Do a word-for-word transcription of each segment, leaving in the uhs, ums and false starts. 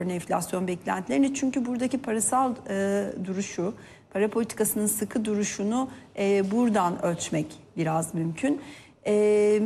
enflasyon beklentilerini. Çünkü buradaki parasal e, duruşu, para politikasının sıkı duruşunu e, buradan ölçmek biraz mümkün. E,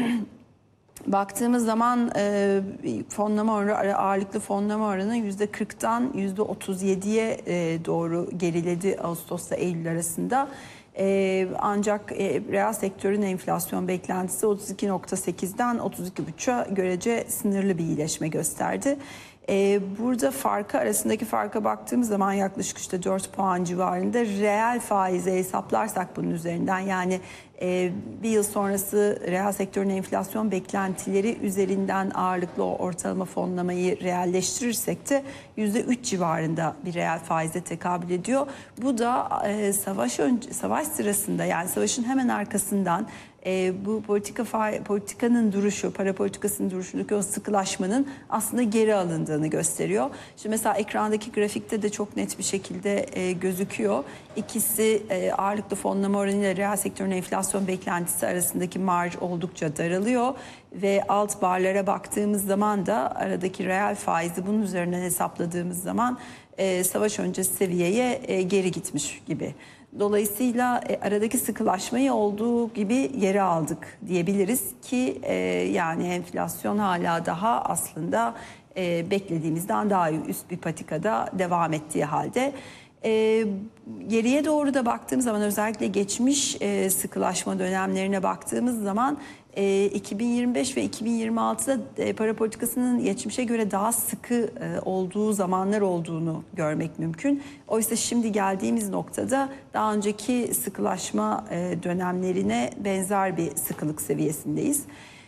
baktığımız zaman e, fonlama oranı, ağırlıklı fonlama oranı yüzde kırktan yüzde otuz yediye e, doğru geriledi Ağustos'ta Eylül arasında. Ee, ancak e, reel sektörün enflasyon beklentisi otuz iki nokta sekizden otuz iki buçuğa görece sınırlı bir iyileşme gösterdi. Ee, burada farkı arasındaki farka baktığımız zaman yaklaşık işte dört puan civarında, reel faizi hesaplarsak bunun üzerinden, yani e, bir yıl sonrası reel sektörün enflasyon beklentileri üzerinden ağırlıklı o ortalama fonlamayı reelleştirirsek de yüzde üç civarında bir reel faize tekabül ediyor. Bu da e, savaş önce, savaş sırasında, yani savaşın hemen arkasından E, bu politika politikanın duruşu, para politikasının duruşundaki o sıkılaşmanın aslında geri alındığını gösteriyor. Şimdi mesela ekrandaki grafikte de çok net bir şekilde e, gözüküyor. İkisi e, ağırlıklı fonlama oranı ile reel sektörün enflasyon beklentisi arasındaki marj oldukça daralıyor ve alt barlara baktığımız zaman da aradaki reel faizi bunun üzerinden hesapladığımız zaman e, savaş öncesi seviyeye e, geri gitmiş gibi. Dolayısıyla e, aradaki sıkılaşmayı olduğu gibi yere aldık diyebiliriz ki e, yani enflasyon hala daha aslında e, beklediğimizden daha üst bir patikada devam ettiği halde. E, geriye doğru da baktığımız zaman, özellikle geçmiş e, sıkılaşma dönemlerine baktığımız zaman e, iki bin yirmi beş ve iki bin yirmi altıda e, para politikasının geçmişe göre daha sıkı e, olduğu zamanlar olduğunu görmek mümkün. Oysa şimdi geldiğimiz noktada daha önceki sıkılaşma e, dönemlerine benzer bir sıkılık seviyesindeyiz.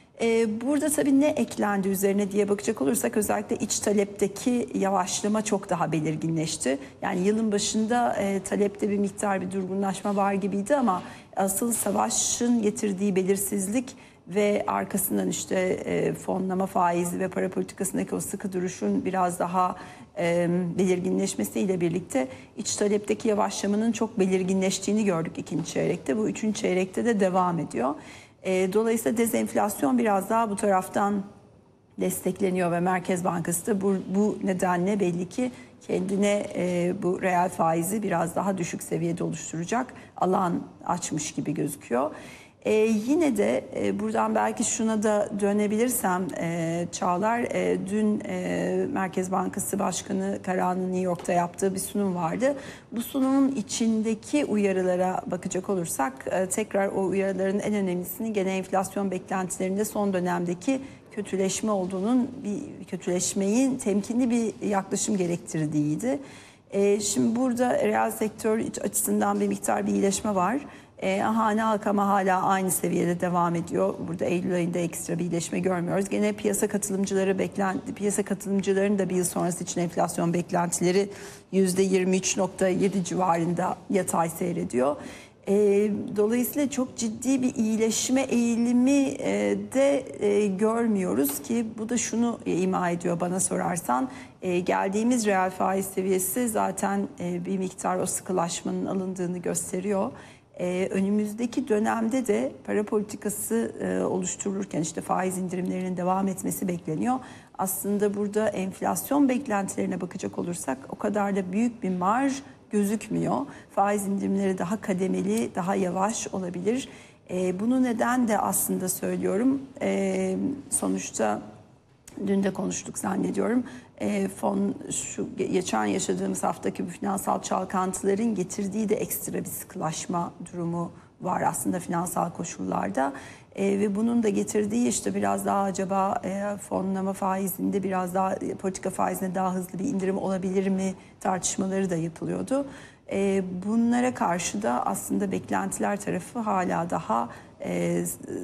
Burada tabii ne eklendi üzerine diye bakacak olursak, özellikle iç talepteki yavaşlama çok daha belirginleşti. Yani yılın başında e, talepte bir miktar bir durgunlaşma var gibiydi ama asıl savaşın getirdiği belirsizlik ve arkasından işte e, fonlama faizi ve para politikasındaki o sıkı duruşun biraz daha e, belirginleşmesiyle birlikte iç talepteki yavaşlamanın çok belirginleştiğini gördük ikinci çeyrekte. Bu üçüncü çeyrekte de devam ediyor. Dolayısıyla dezenflasyon biraz daha bu taraftan destekleniyor ve Merkez Bankası da bu, bu nedenle belli ki kendine e, bu reel faizi biraz daha düşük seviyede oluşturacak alan açmış gibi gözüküyor. E, yine de e, buradan belki şuna da dönebilirsem e, Çağlar, e, dün e, Merkez Bankası Başkanı Karahan'ın New York'ta yaptığı bir sunum vardı. Bu sunumun içindeki uyarılara bakacak olursak e, tekrar o uyarıların en önemlisinin gene enflasyon beklentilerinde son dönemdeki kötüleşme olduğunun, bir kötüleşmeyin temkinli bir yaklaşım gerektirdiğiydi. E, şimdi burada reel sektör açısından bir miktar bir iyileşme var. E, hane halk ama hala aynı seviyede devam ediyor. Burada Eylül ayında ekstra bir iyileşme görmüyoruz. Gene piyasa katılımcıları beklenti, piyasa katılımcıların da bir yıl sonrası için enflasyon beklentileri yüzde yirmi üç nokta yedi civarında yatay seyrediyor. E, dolayısıyla çok ciddi bir iyileşme eğilimi e, de e, görmüyoruz ki bu da şunu e, ima ediyor bana sorarsan. E, geldiğimiz reel faiz seviyesi zaten e, bir miktar o sıkılaşmanın alındığını gösteriyor. Ee, önümüzdeki dönemde de para politikası e, oluşturulurken işte faiz indirimlerinin devam etmesi bekleniyor. Aslında burada enflasyon beklentilerine bakacak olursak o kadar da büyük bir marj gözükmüyor. Faiz indirimleri daha kademeli, daha yavaş olabilir. E, bunu neden de aslında söylüyorum. E, sonuçta dün de konuştuk zannediyorum. E, fon şu geçen yaşadığımız haftaki bu finansal çalkantıların getirdiği de ekstra bir sıkılaşma durumu var aslında finansal koşullarda. E, ve bunun da getirdiği işte biraz daha acaba e, fonlama faizinde biraz daha politika faizinde daha hızlı bir indirim olabilir mi tartışmaları da yapılıyordu. E, bunlara karşı da aslında beklentiler tarafı hala daha e,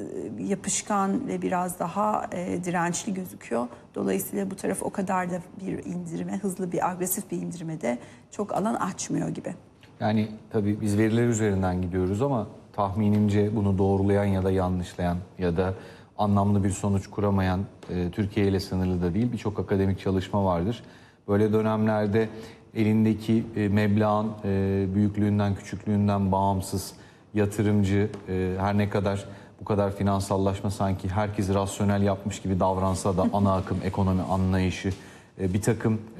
yapışkan ve biraz daha e, dirençli gözüküyor. Dolayısıyla bu taraf o kadar da bir indirime, hızlı bir agresif bir indirime de çok alan açmıyor gibi. Yani tabii biz veriler üzerinden gidiyoruz ama tahminimce bunu doğrulayan ya da yanlışlayan ya da anlamlı bir sonuç kuramayan e, Türkiye ile sınırlı da değil, birçok akademik çalışma vardır. Böyle dönemlerde elindeki e, meblağın e, büyüklüğünden, küçüklüğünden bağımsız yatırımcı e, her ne kadar bu kadar finansallaşma sanki herkes rasyonel yapmış gibi davransa da ana akım ekonomi anlayışı e, bir takım